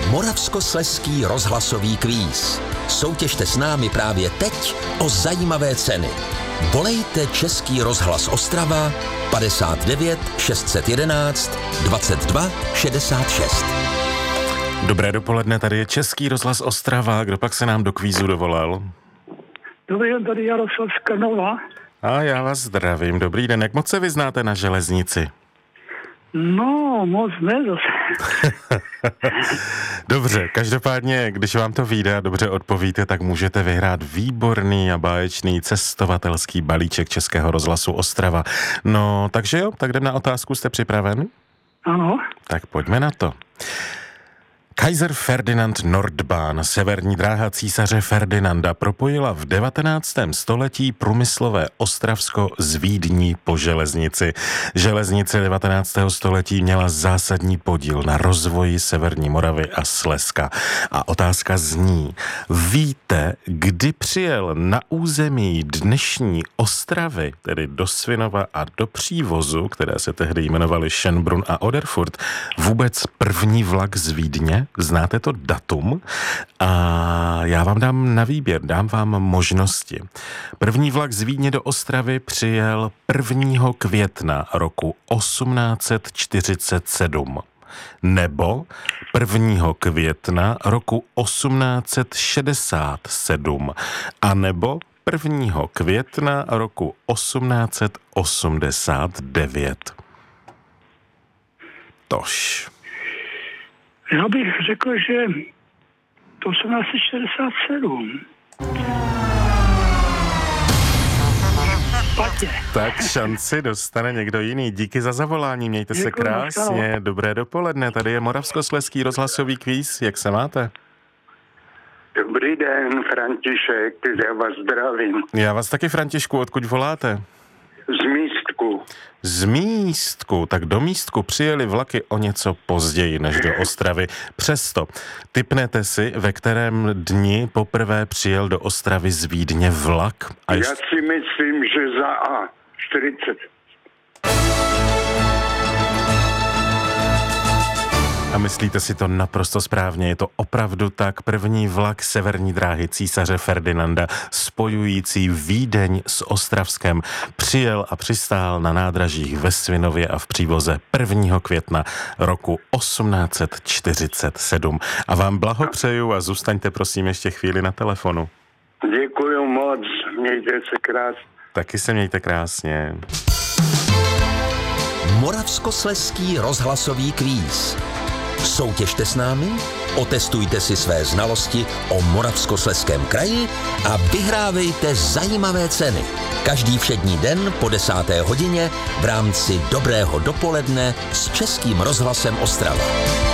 Moravskoslezský rozhlasový kvíz. Soutěžte s námi právě teď o zajímavé ceny. Volejte Český rozhlas Ostrava 59 611 22 66. Dobré dopoledne, tady je Český rozhlas Ostrava. Kdo pak se nám do kvízu dovolal? Dobrý den, tady Jaroslav z Krnova. A já vás zdravím. Dobrý den. Jak moc se vyznáte na železnici? No, moc ne zase. Dobře, každopádně, když vám to vyjde a dobře odpovíte, tak můžete vyhrát výborný a báječný cestovatelský balíček Českého rozhlasu Ostrava. No, takže jo, tak jdem na otázku, jste připraven? Ano. Tak pojďme na to. Kaiser Ferdinand Nordbahn, severní dráha císaře Ferdinanda, propojila v 19. století průmyslové Ostravsko z Vídní po železnici. Železnice 19. století měla zásadní podíl na rozvoji Severní Moravy a Slezska. A otázka zní, víte, kdy přijel na území dnešní Ostravy, tedy do Svinova a do Přívozu, které se tehdy jmenovaly Schönbrunn a Oderfurt, vůbec první vlak z Vídně? Znáte to datum? A já vám dám na výběr, dám vám možnosti. První vlak z Vídně do Ostravy přijel 1. května roku 1847. Nebo 1. května roku 1867. A nebo 1. května roku 1889. Tož. Já bych řekl, že to 1867. Špatně. Tak šanci dostane někdo jiný. Díky za zavolání, mějte se krásně. Dobré dopoledne, tady je Moravskoslezský rozhlasový kvíz. Jak se máte? Dobrý den, František, já vás zdravím. Já vás taky, Františku, odkud voláte? Z Místku. Z Místku, tak do Místku přijeli vlaky o něco později než do Ostravy. Přesto, tipnete si, ve kterém dni poprvé přijel do Ostravy z Vídně vlak? A Já si myslím, že za A. 40. A myslíte si to naprosto správně, je to opravdu tak. První vlak severní dráhy císaře Ferdinanda spojující Vídeň s Ostravskem přijel a přistál na nádražích ve Svinově a v Přívoze 1. května roku 1847. A vám blahopřeju a zůstaňte prosím ještě chvíli na telefonu. Děkuju moc, mějte se krásně. Taky se mějte krásně. Moravskoslezský rozhlasový kvíz. Soutěžte s námi, otestujte si své znalosti o Moravskoslezském kraji a vyhrávejte zajímavé ceny. Každý všední den po 10. hodině v rámci Dobrého dopoledne s Českým rozhlasem Ostrava.